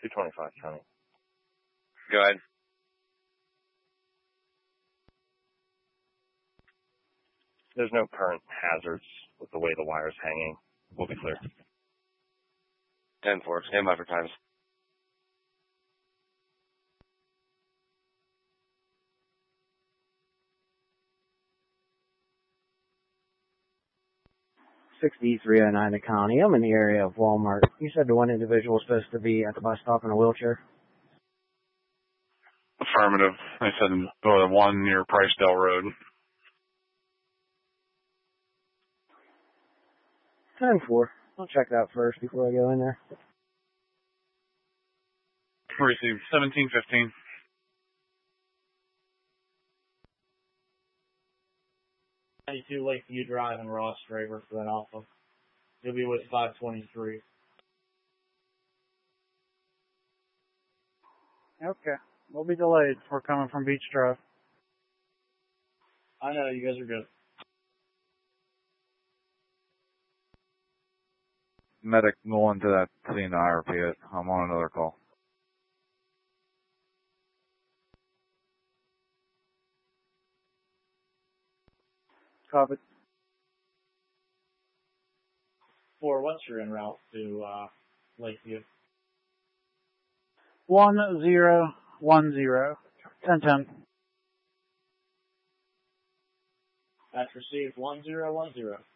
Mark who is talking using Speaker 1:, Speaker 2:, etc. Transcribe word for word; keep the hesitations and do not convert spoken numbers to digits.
Speaker 1: two twenty-five County.
Speaker 2: Go ahead.
Speaker 1: There's no current hazards with the way the wire's hanging. We'll be clear.
Speaker 2: ten four. Stand by for times.
Speaker 3: sixty-three oh nine to Connie. I'm in the area of Walmart. You said the one individual was supposed to be at the bus stop in a wheelchair?
Speaker 4: Affirmative. I said the one near Pricedale Road.
Speaker 3: ten four. I'll check that first before I go in there.
Speaker 4: Received. seventeen fifteen.
Speaker 5: ninety-two Lakeview Drive and Ross Draver for that alpha. You'll be with five twenty-three.
Speaker 6: Okay. We'll be delayed. We're coming from Beach Drive.
Speaker 5: I know, you guys are good.
Speaker 7: Medic going to that scene. I repeat it. I'm on another call.
Speaker 6: Copy.
Speaker 5: Four, once you're en route to uh, Lakeview.
Speaker 6: One zero one zero. Ten ten.
Speaker 5: That's received one zero one zero.